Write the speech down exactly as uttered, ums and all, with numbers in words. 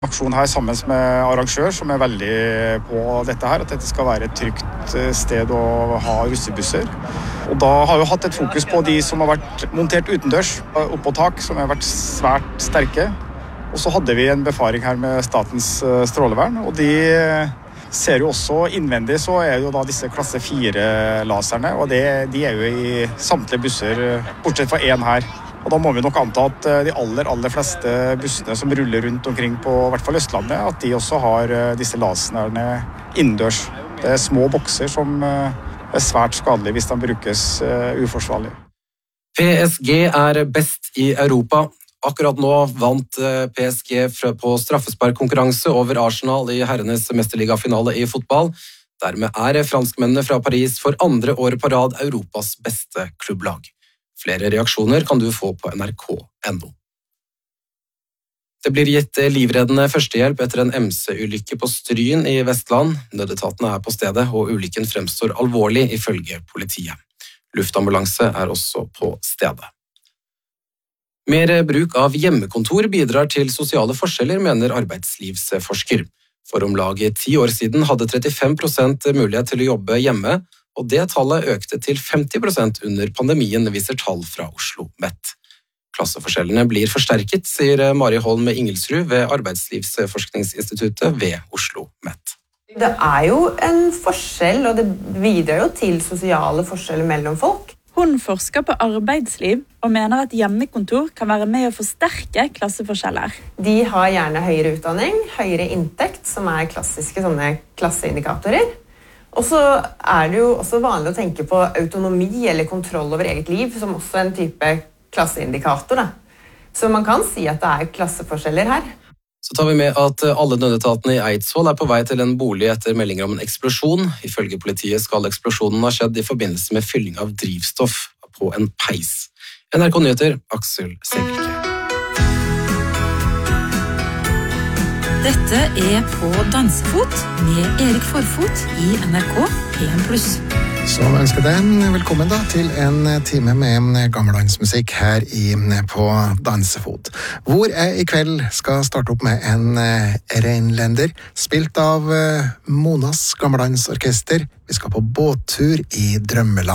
Aksjon her sammen med arrangør som er veldig på dette her, at dette skal være et trygt sted å ha russebusser. Og da har vi hatt et fokus på de som har vært montert utendørs, oppå tak, som har vært svært sterke. Og så hadde vi en befaring her med Statens strålevern, og de ser jo også innvendig, så er jo da disse klasse fire laserne, og det, de er jo i samtlige busser, bortsett fra en her. Og da må vi nok anta at de aller, aller fleste bussene som ruller rundt omkring på i hvert fall Østlandet, at de også har disse laserne innendørs. Det er små bokser som er svært skadelige hvis de brukes uforsvarlig. P S G er best i Europa. Akkurat nå vant P S G på straffesparkkonkurranse over Arsenal i herrenes mesterligafinale i fotball. Dermed er franskmennene fra Paris for andre år på rad Europas beste klubblag. Flere reaksjoner kan du få på N R K punktum N O. Det blir gitt livreddende førstehjelp etter en M C-ulykke på Stryn i Vestland. Nødetatene er på stedet, og ulykken fremstår alvorlig ifølge politiet. Luftambulanse er også på stedet. Mer bruk av hjemmekontor bidrar til sosiale forskjeller, mener arbeidslivsforsker. For om lag ti år siden hadde trettifem prosent mulighet til å jobbe hjemme, og det tallet økte til femti prosent under pandemien, viser tall fra Oslo Met. Klasseforskjellene blir forsterket, sier Mari Holm Ingelsrud ved Arbeidslivsforskningsinstituttet ved Oslo Met. Det er jo en forskjell, og det bidrar jo til sosiale forskjeller mellom folk. Hun forsker på arbeidsliv og mener at hjemmekontor kan være med å forsterke klasseforskjeller. De har gjerne høyere utdanning, høyere inntekt, som er klassiske sånne klasseindikatorer. Og så er det jo også vanlig å tenke på autonomi eller kontroll over eget liv, som også en type klasseindikator. Da. Så man kan si at det er klasseforskjeller her. Så tar vi med at alle nødetatene i Eidsvoll er på vei til en bolig etter meldinger om en eksplosjon. Ifølge politiet skal eksplosjonen ha skjedd i forbindelse med fylling av drivstoff på en peis. N R K Nyheter, Aksel Sevilke. Dette er På dansefot med Erik Forfot i N R K P en pluss. Så ønsker deg velkommen da til en time med gammeldansmusikk her i På dansefot. Hvor jeg i kveld skal starte opp med en reinlender, spilt av Monas gammeldansorkester. Vi skal på båttur i Drømmeland.